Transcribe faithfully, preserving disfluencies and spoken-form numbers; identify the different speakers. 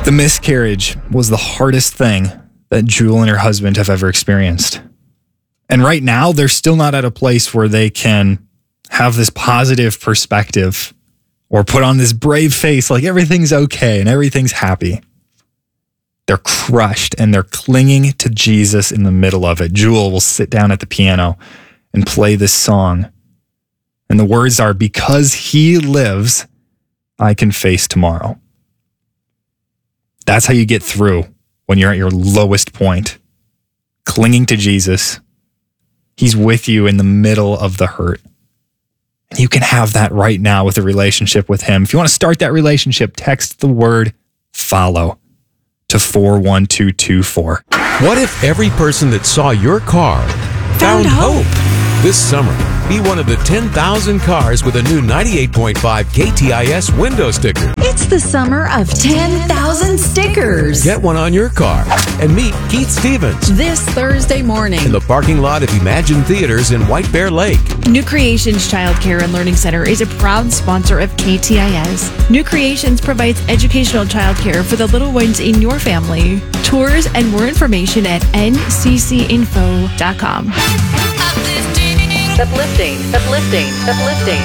Speaker 1: The miscarriage was the hardest thing that Jewel and her husband have ever experienced. And right now, they're still not at a place where they can have this positive perspective or put on this brave face like everything's okay and everything's happy. They're crushed and they're clinging to Jesus in the middle of it. Jewel will sit down at the piano and play this song. And the words are, "Because he lives, I can face tomorrow." That's how you get through when you're at your lowest point. Clinging to Jesus. He's with you in the middle of the hurt. And you can have that right now with a relationship with him. If you want to start that relationship, text the word follow to four one two two four.
Speaker 2: What if every person that saw your car found,
Speaker 3: Found hope?
Speaker 2: hope? This summer, be one of the ten thousand cars with a new ninety-eight point five K T I S window sticker.
Speaker 3: It's the summer of ten thousand stickers.
Speaker 2: Get one on your car and meet Keith Stevens
Speaker 3: This Thursday morning.
Speaker 2: in the parking lot of Imagine Theaters in White Bear Lake.
Speaker 4: New Creations Child Care and Learning Center is a proud sponsor of K T I S. New Creations provides educational child care for the little ones in your family. Tours and more information at N C C info dot com.
Speaker 5: Uplifting, uplifting, uplifting.